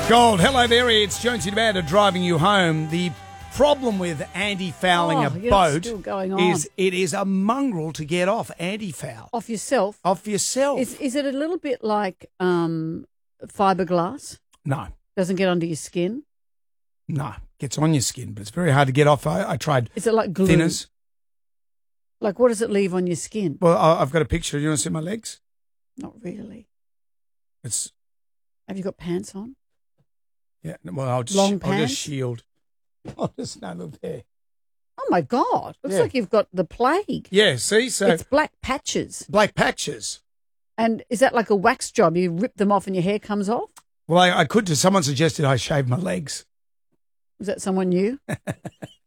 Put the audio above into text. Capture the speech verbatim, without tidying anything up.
Gold, hello there, it's Jonesy Nevada driving you home. The problem with anti-fouling Oh, a yeah, boat it's still going on. is it is a mongrel to get off anti-foul. Off yourself. Off yourself. Is is it a little bit like um, fiberglass? no, Doesn't get under your skin? no, gets on your skin, but it's very hard to get off. I, I tried Is it like glue? thinners. Like what does it leave on your skin? Well, I, I've got a picture. You want to see my legs? Not really. It's, Have you got pants on? yeah, well, I'll just, Long I'll pants? just shield. I'll just, no, look there. Oh my God! Looks Yeah. like you've got the plague. Yeah, see, so It's black patches. black patches. And is that like a wax job? You rip them off and your hair comes off? Well, I, I could, someone suggested I shave my legs. Was that someone new?